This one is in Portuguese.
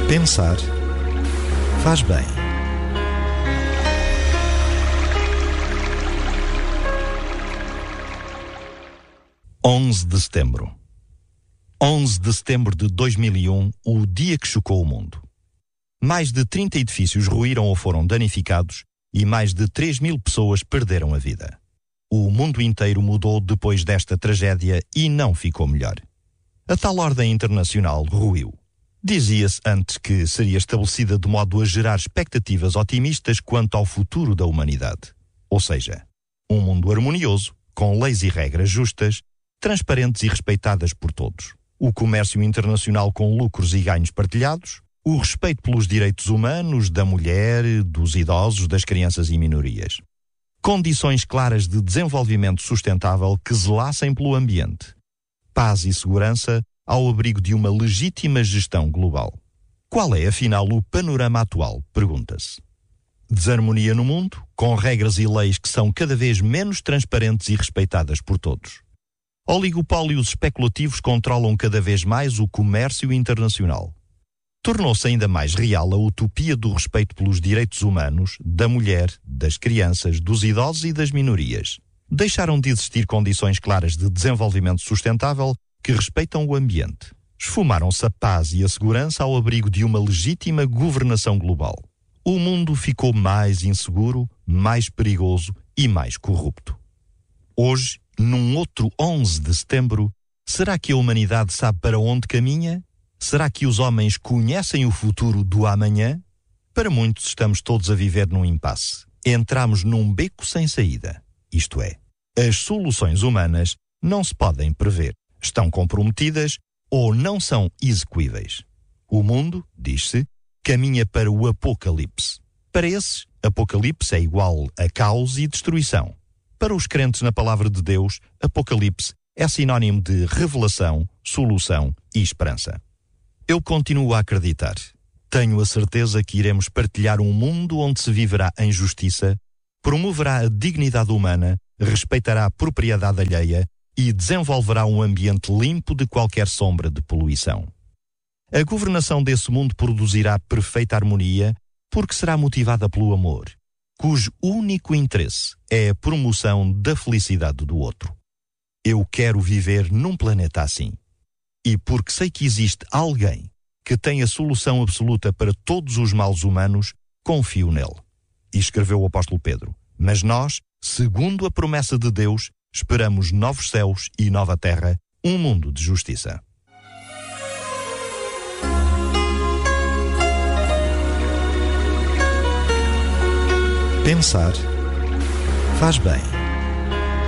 Pensar faz bem. (11 de setembro) 11 de setembro de 2001, o dia que chocou o mundo. Mais de 30 edifícios ruíram ou foram danificados e mais de 3.000 pessoas perderam a vida. O mundo inteiro mudou depois desta tragédia e não ficou melhor. A tal ordem internacional ruiu. Dizia-se antes que seria estabelecida de modo a gerar expectativas otimistas quanto ao futuro da humanidade. Ou seja, um mundo harmonioso, com leis e regras justas, transparentes e respeitadas por todos. O comércio internacional com lucros e ganhos partilhados, o respeito pelos direitos humanos da mulher, dos idosos, das crianças e minorias. Condições claras de desenvolvimento sustentável que zelassem pelo ambiente. Paz e segurança ao abrigo de uma legítima gestão global. Qual é, afinal, o panorama atual? Pergunta-se. Desarmonia no mundo, com regras e leis que são cada vez menos transparentes e respeitadas por todos. Oligopólios especulativos controlam cada vez mais o comércio internacional. Tornou-se ainda mais real a utopia do respeito pelos direitos humanos, da mulher, das crianças, dos idosos e das minorias. Deixaram de existir condições claras de desenvolvimento sustentável que respeitam o ambiente. Esfumaram-se a paz e a segurança ao abrigo de uma legítima governação global. O mundo ficou mais inseguro, mais perigoso e mais corrupto. Hoje, num outro 11 de setembro, será que a humanidade sabe para onde caminha? Será que os homens conhecem o futuro do amanhã? Para muitos estamos todos a viver num impasse. Entramos num beco sem saída. Isto é, as soluções humanas não se podem prever. Estão comprometidas ou não são execuíveis. O mundo, diz-se, caminha para o apocalipse. Para esses, apocalipse é igual a caos e destruição. Para os crentes na palavra de Deus, apocalipse é sinónimo de revelação, solução e esperança. Eu continuo a acreditar. Tenho a certeza que iremos partilhar um mundo onde se viverá em justiça, promoverá a dignidade humana, respeitará a propriedade alheia e desenvolverá um ambiente limpo de qualquer sombra de poluição. A governação desse mundo produzirá perfeita harmonia porque será motivada pelo amor, cujo único interesse é a promoção da felicidade do outro. Eu quero viver num planeta assim. E porque sei que existe alguém que tem a solução absoluta para todos os males humanos, confio nele. E escreveu o apóstolo Pedro. Mas nós, segundo a promessa de Deus, esperamos novos céus e nova terra, um mundo de justiça. Pensar faz bem.